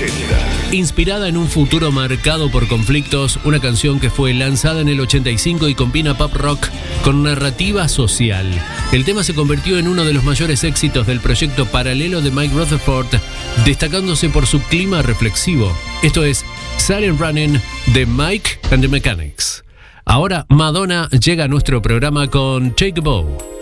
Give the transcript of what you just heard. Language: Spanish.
Inspirada en un futuro marcado por conflictos, una canción que fue lanzada en el 85 y combina pop rock con narrativa social. El tema se convirtió en uno de los mayores éxitos del proyecto paralelo de Mike Rutherford, destacándose por su clima reflexivo. Esto es Silent Running de Mike and the Mechanics. Ahora Madonna llega a nuestro programa con Take a Bow.